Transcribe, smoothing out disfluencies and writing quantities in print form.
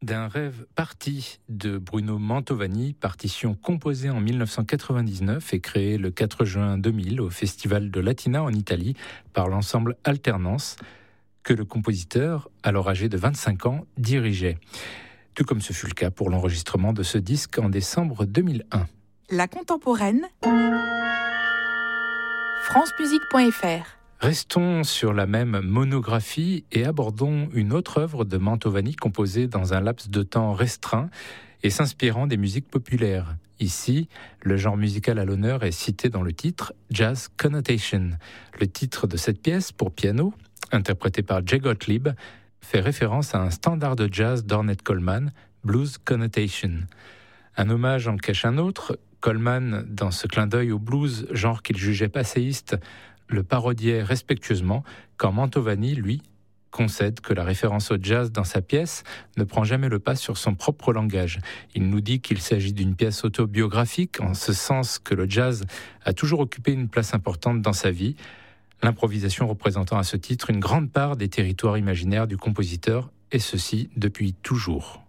D'un rêve parti de Bruno Mantovani, partition composée en 1999 et créée le 4 juin 2000 au Festival de Latina en Italie par l'ensemble Alternance, que le compositeur, alors âgé de 25 ans, dirigeait. Tout comme ce fut le cas pour l'enregistrement de ce disque en décembre 2001. La contemporaine, francemusique.fr. Restons sur la même monographie et abordons une autre œuvre de Mantovani composée dans un laps de temps restreint et s'inspirant des musiques populaires. Ici, le genre musical à l'honneur est cité dans le titre Jazz Connotation. Le titre de cette pièce pour piano, interprété par Jay Gottlieb, fait référence à un standard de jazz d'Ornette Coleman, Blues Connotation. Un hommage en cache un autre. Coleman, dans ce clin d'œil au blues, genre qu'il jugeait passéiste, le parodiait respectueusement, quand Mantovani, lui, concède que la référence au jazz dans sa pièce ne prend jamais le pas sur son propre langage. Il nous dit qu'il s'agit d'une pièce autobiographique, en ce sens que le jazz a toujours occupé une place importante dans sa vie, l'improvisation représentant à ce titre une grande part des territoires imaginaires du compositeur, et ceci depuis toujours.